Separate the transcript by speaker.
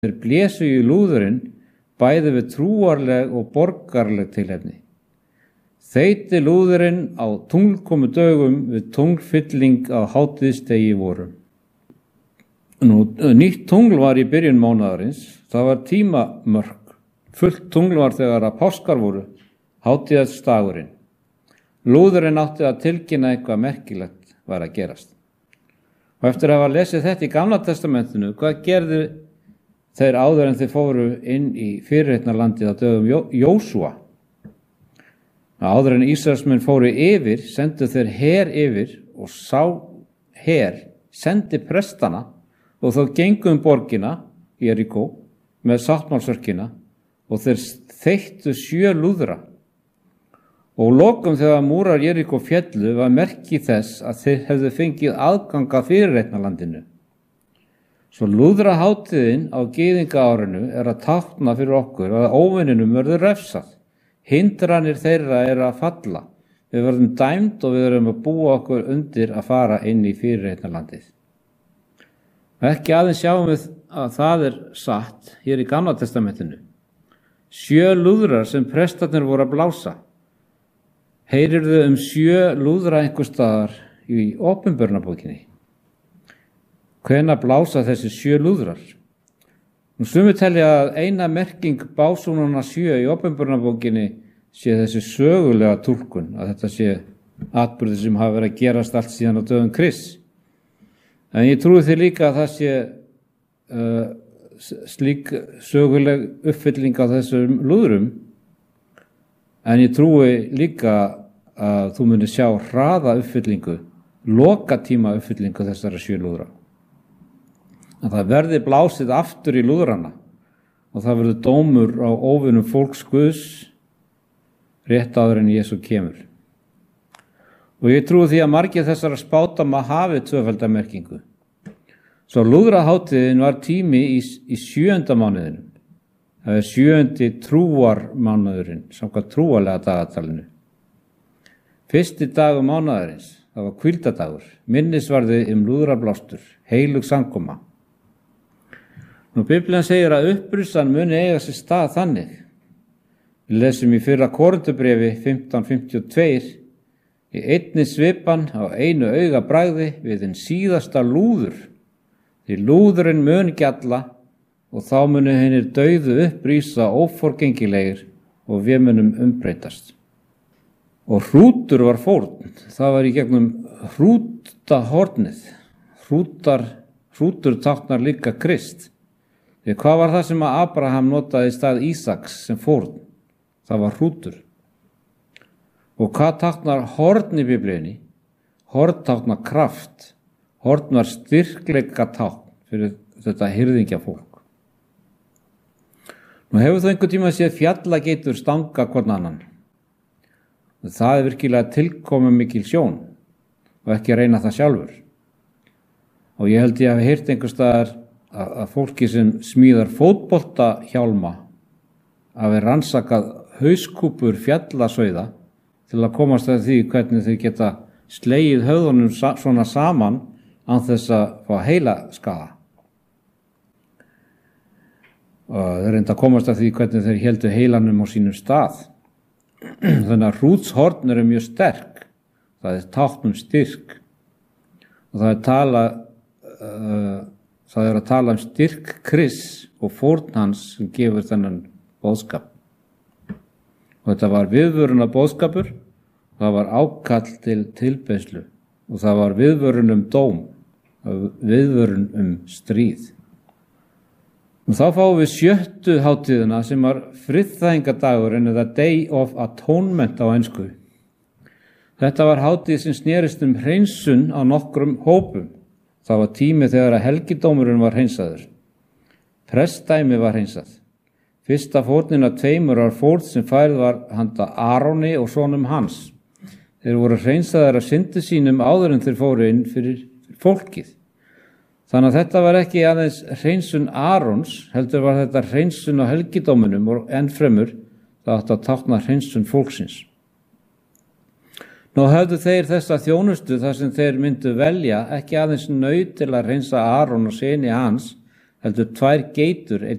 Speaker 1: Þeir blésu í lúðurinn bæði við trúarleg og borgarleg tilefni. Þeyti lúðurinn á tunglkomu dögum við tunglfylling á hátíðisdegi vorum. Nýtt tungl var í byrjun mánaðarins, það var tímamörk. Fullt tungl var þegar að páskar voru, hátíðisdagurinn. Lúðurinn átti að tilkynna eitthvað merkilegt var að gerast. Og eftir að hafa lesið þetta í Gamla testamentinu, hvað gerðu þeir áður en þeir fóru inn í fyrirheitnarlandið á dögum Jósúa? Áður en Ísraelsmenn fóru yfir, sendu þeir her yfir og sá her sendi prestana og þá gengu borgina, Jeríkó, með sáttmálsörkina og þeir þeyttu 7 lúðra. Og lokum þegar múrar Jeríkó féllu var merki þess að þeir hefðu fengið aðgang að fyrirheitnarlandinu. Svo lúðrahátíðin á gyðingaárinu að tákna fyrir okkur að óvininum verður refsað. Hindranir þeirra að falla. Við verðum dæmd og við verðum að búa okkur undir að fara inn í fyrirheitnarlandið. Ekki aðeins sjáum við að það satt hér í Gamla testamentinu. 7 lúðrar sem prestarnir voru að blása. Heyrirðu 7 lúðra einhvers staðar í Opinberunarbókinni? Hvenær blása þessi 7 lúðrar? Sumir telja að eina merking básúnanna 7 í Opinberunarbókinni sé þessi sögulega túlkun, að þetta sé atburðir sem hafa verið að gerast allt síðan á dögum Krists. En ég trúi því líka að það sé slík söguleg uppfylling á þessum lúðrum, en ég trúi líka að þú munir sjá hraða uppfyllingu, lokatíma uppfyllingu þessara 7 lúðra. Að það verði blásið aftur í lúðrana og það verður dómur á óvinum fólks Guðs rétt áður en Jesú kemur. Og ég trúi því að margir þessara spátama hafi tvöfalda merkingu. Svo lúðrahátíðin var tími í 7. mánuðinum. Það 7. trúarmánuðurinn, samkvæmt trúarlega dagatalinu. 1. dagur mánuðarins, það var hvíldadagur, minnisvarði lúðrablástur, heilug samkoma. Biblían segir að upprissan muni eiga sér stað þannig. Við lesum í 1. Korintubréfi 15:52 í einni svipan á einu augabragði við hinn síðasta lúður. Því lúðurinn mun gjalla og þá munu hinir dauðu upprísa óforgengilegir og við munum umbreytast. Og hrútur var fórn, það var í gegnum hrútahornið. Hrútur táknar líka Krist. Því hvað var það sem að Abraham notaði í stað Ísaks sem fórn? Það var hrútur. Og hvað táknar horn í Biblíunni? Horn táknar kraft. Horn var styrkleika tákn fyrir þetta hirðingjafólk. Hefur þú einhvern tíma séð fjallageitur stanga hvorn annan? Það virkilega tilkomið mikil sjón og ekki að reyna það sjálfur. Og ég held ég hafi heyrt einhvers staðar að fólki sem smíðar fótboltahjálma hafi rannsakað hauskúpur fjallasauða til að komast að því hvernig þau geta slegið höfðunum svona saman án þess að fá heilaskaða. Og þeir reynda að komast að því hvernig þeir héldu heilanum á sínum stað. Þannig að hrútshorn mjög sterk. Það tákn styrk. Og það að tala styrk Krists og fórn hans sem gefur þennan boðskap. Og þetta var viðvörun boðskapur, það var ákall til tilbeiðslu og það var viðvörun dóm, viðvörun stríð. Og þá fáum við 7. hátíðina sem var friðþægingadagurinn eða Day of Atonement á ensku. Þetta var hátíð sem snerist hreinsun á nokkrum hópum. Það var tími þegar að helgidómurinn var hreinsaður. Prestdæmi var hreinsað. Fyrsta fórnin af 2 var fórn sem færð var handa Aroni og sonum hans. Þeir voru hreinsaðir af syndu sínum áður en þeir fóru inn fyrir fólkið. Þannig að þetta var ekki aðeins hreinsun Arons, heldur var þetta hreinsun á helgidóminum og ennfremur það átti að tákna hreinsun fólksins. Nú höfðu þeir þessa þjónustu þar sem þeir myndu velja ekki aðeins naut til að hreinsa Aron og syni hans, heldur 2 geitur, einn